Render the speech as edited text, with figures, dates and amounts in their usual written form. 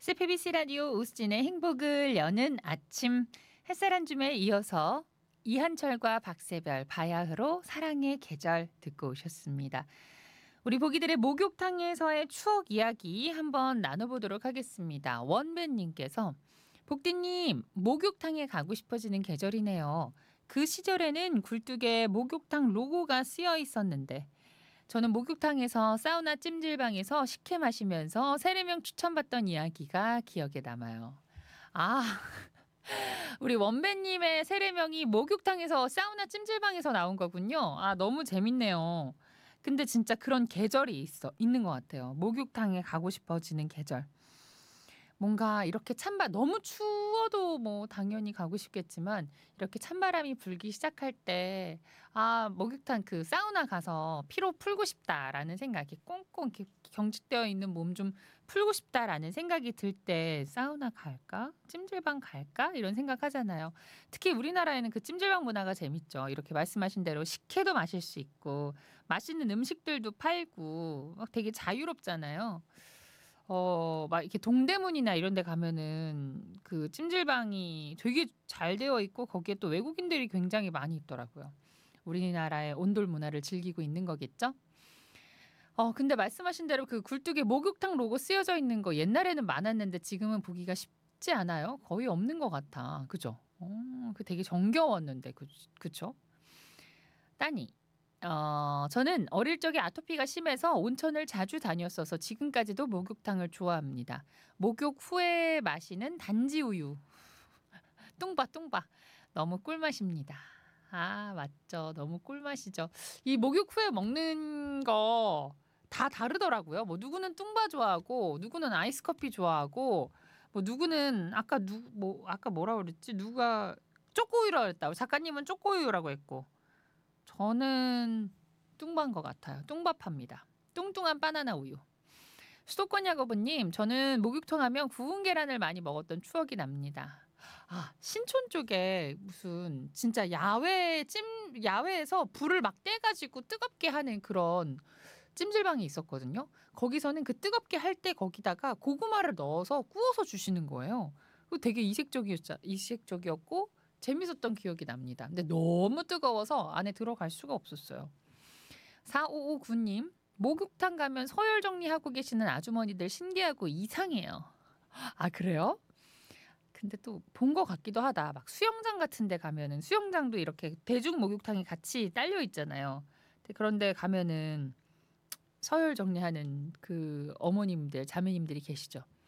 CPBC 라디오 우스진의 행복을 여는 아침 햇살 한 줌에 이어서 이한철과 박세별 바야흐로 사랑의 계절 듣고 오셨습니다. 우리 보기들의 목욕탕에서의 추억 이야기 한번 나눠보도록 하겠습니다. 원배님께서 복디님 목욕탕에 가고 싶어지는 계절이네요. 그 시절에는 굴뚝에 목욕탕 로고가 쓰여 있었는데 저는 목욕탕에서 사우나 찜질방에서 식혜 마시면서 세례명 추천받던 이야기가 기억에 남아요. 아, 우리 원배님의 세례명이 목욕탕에서 사우나 찜질방에서 나온 거군요. 아, 너무 재밌네요. 근데 진짜 그런 계절이 있는 것 같아요. 목욕탕에 가고 싶어지는 계절. 뭔가 이렇게 너무 추워도 뭐 당연히 가고 싶겠지만 이렇게 찬바람이 불기 시작할 때 목욕탕 그 사우나 가서 피로 풀고 싶다라는 생각이 꽁꽁 이렇게 경직되어 있는 몸 좀 풀고 싶다라는 생각이 들 때 사우나 갈까? 찜질방 갈까? 이런 생각하잖아요. 특히 우리나라에는 그 찜질방 문화가 재밌죠. 이렇게 말씀하신 대로 식혜도 마실 수 있고 맛있는 음식들도 팔고 막 되게 자유롭잖아요. 막 이렇게 동대문이나 이런 데 가면은 그 찜질방이 되게 잘 되어 있고 거기에 또 외국인들이 굉장히 많이 있더라고요. 우리나라의 온돌 문화를 즐기고 있는 거겠죠? 근데 말씀하신 대로 그 굴뚝에 목욕탕 로고 쓰여져 있는 거 옛날에는 많았는데 지금은 보기가 쉽지 않아요? 거의 없는 것 같아. 그죠? 그 되게 정겨웠는데 그쵸? 따니. 저는 어릴 적에 아토피가 심해서 온천을 자주 다녔어서 지금까지도 목욕탕을 좋아합니다. 목욕 후에 마시는 단지 우유. 뚱바 뚱바. 너무 꿀맛입니다. 아, 맞죠. 너무 꿀맛이죠. 이 목욕 후에 먹는 거 다 다르더라고요. 뭐 누구는 뚱바 좋아하고 누구는 아이스 커피 좋아하고 뭐 누구는 아까 뭐라 그랬지? 누가 쪼꼬우유라고 그랬다. 작가님은 쪼꼬우유라고 했고 저는 뚱바인 것 같아요. 뚱밥합니다. 뚱뚱한 바나나 우유. 수도권 야거부님, 저는 목욕탕 하면 구운 계란을 많이 먹었던 추억이 납니다. 아, 신촌 쪽에 무슨 진짜 야외에서 불을 막 떼가지고 뜨겁게 하는 그런 찜질방이 있었거든요. 거기서는 그 뜨겁게 할 때 거기다가 고구마를 넣어서 구워서 주시는 거예요. 그거 되게 이색적이었고 재밌었던 기억이 납니다. 근데 너무 뜨거워서 안에 들어갈 수가 없었어요. 4559님, 목욕탕 가면 서열 정리하고 계시는 아주머니들 신기하고 이상해요. 아, 그래요? 근데 또 본 것 같기도 하다. 막 수영장 같은 데 가면은 수영장도 이렇게 대중 목욕탕이 같이 딸려 있잖아요. 근데 그런데 가면은 서열 정리하는 그 어머님들, 자매님들이 계시죠.